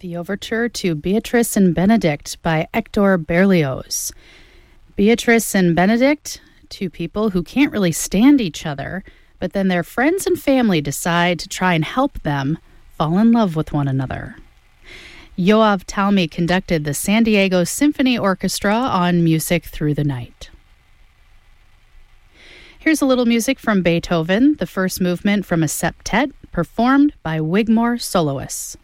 The overture to Beatrice and Benedict by Hector Berlioz. Beatrice and Benedict, two people who can't really stand each other, but then their friends and family decide to try and help them fall in love with one another. Yoav Talmi conducted the San Diego Symphony Orchestra on Music Through the Night. Here's a little music from Beethoven, the first movement from a septet, performed by Wigmore soloists.